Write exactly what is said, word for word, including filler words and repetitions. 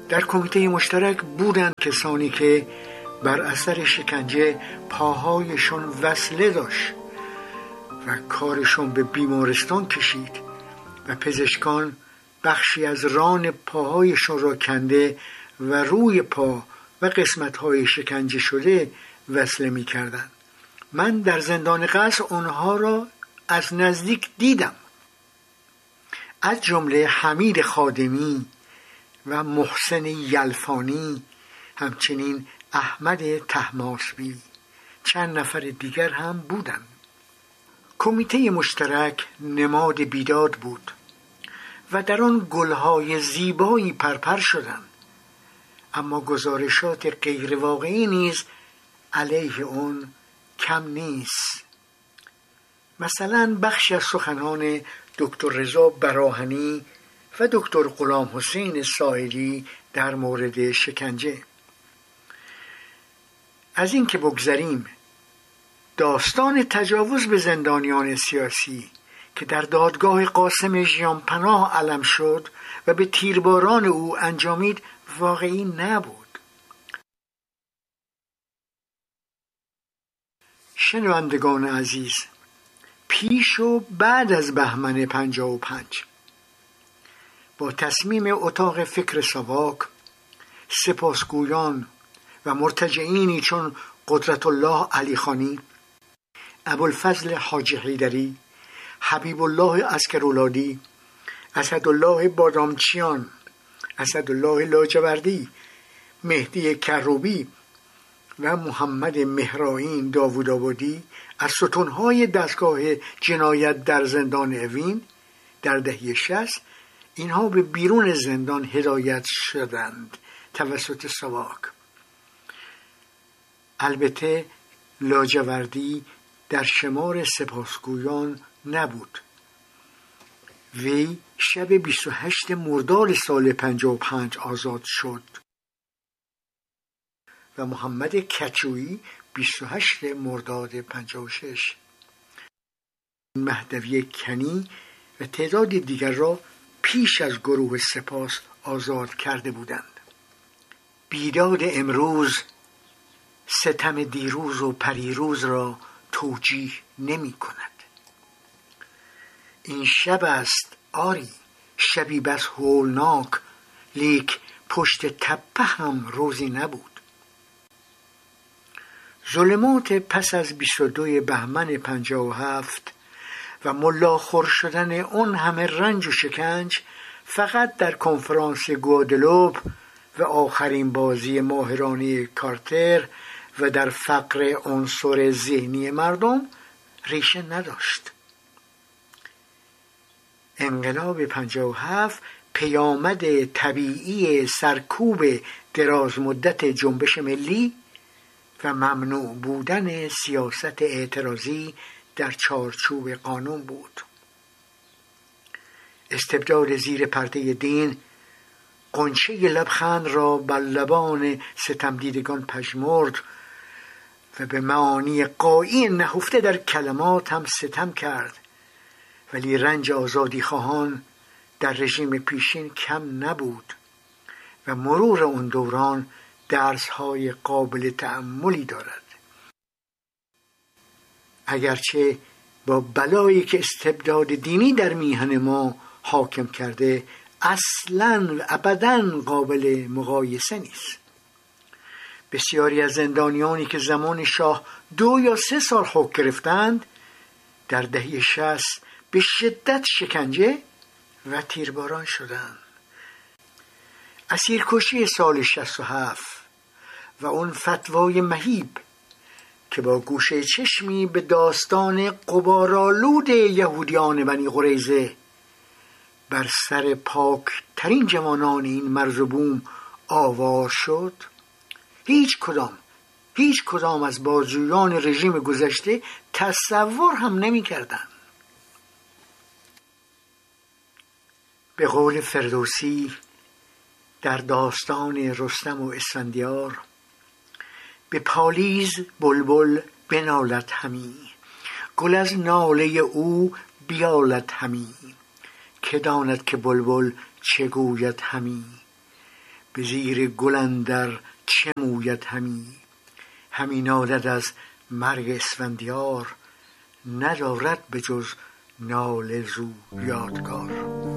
در کمیته مشترک بودند کسانی که بر اثر شکنجه پاهایشون وصله داشت و کارشون به بیمارستان کشید و پزشکان بخشی از ران پاهایشون را کنده و روی پا و قسمت‌های شکنجه شده وصله می‌کردند. من در زندان قصر آنها را از نزدیک دیدم، از جمله حمید خادمی و محسن یلفانی، همچنین احمد طهماسبی. چند نفر دیگر هم بودند. کمیته مشترک نماد بیداد بود و در آن گلهای زیبایی پرپر شدند، اما گزارشات غیر واقعی نیز علیه آن کم نیست. مثلا بخشی از سخنان دکتر رضا براهنی و دکتر غلام حسین ساحلی در مورد شکنجه. از این که بگذریم، داستان تجاوز به زندانیان سیاسی که در دادگاه قاسم ژیانپناه علم شد و به تیرباران او انجامید واقعی نبود. شنوندگان عزیز، پیش و بعد از بهمن پنجاه و پنج با تصمیم اتاق فکر ساواک، سپاسگویان و مرتجعینی چون قدرت الله علی خانی، ابوالفضل حاجی حیدری، حبیب الله عسکرولادی، اسدالله بادامچیان، اسدالله لاجوردی، مهدی کروبی و محمد مهرائین داوودآبادی از ستونهای دستگاه جنایت در زندان اوین در دهه شصت، اینها به بیرون زندان هدایت شدند توسط ساواک. البته لاجوردی در شمار سپاسگویان نبود. وی شب بیست و هشتم مرداد سال پنجاه و پنج آزاد شد و محمد کچویی بیست و هشتم مرداد پنجاه و شش. مهدوی کنی و تعداد دیگر را پیش از گروه سپاس آزاد کرده بودند. بیداد امروز ستم دیروز و پریروز را توجیه نمی کند. این شب است آری، شبی بس هولناک، لیک پشت تپه هم روزی نبود. ظلمات پس از بیست و دوم بهمن پنجاه و هفت و ملاخور شدن اون همه رنج و شکنج فقط در کنفرانس گوادلوپ و آخرین بازی ماهرانه کارتر و در فقر عنصر ذهنی مردم ریشه نداشت. انقلاب پنجاه و هفت پیامد طبیعی سرکوب دراز مدت جنبش ملی و ممنوع بودن سیاست اعتراضی در چارچوب قانون بود. استبداد زیر پرده دین غنچه لبخند را بر لبان ستمدیدگان پژمرد و به معانی غایی نهفته در کلمات هم ستم کرد، ولی رنج آزادی خواهان در رژیم پیشین کم نبود و مرور اون دوران درس‌های قابل تأملی دارد. اگرچه با بلایی که استبداد دینی در میهن ما حاکم کرده اصلاً و ابداً قابل مقایسه نیست. بسیاری از زندانیانی که زمان شاه دو یا سه سال حکم گرفتند در دهه شصت به شدت شکنجه و تیرباران شدند. اسیرکشی سال شصت و هفت و اون فتوای مهیب که با گوشه چشمی به داستان غبارآلود یهودیان بنی قریظه بر سر پاک ترین جوانان این مرز و بوم آوار شد، هیچ کدام هیچ کدام از بازجویان رژیم گذشته تصور هم نمی کردن. به قول فردوسی در داستان رستم و اسفندیار، به پالیز بلبل بنالد همی، گل از ناله او بیالد همی، که داند که بلبل چه گوید همی، به زیر گل اندر چه موید همی، همی نالد از مرگ اسفندیار، ندارد به جز ناله زو یادگار.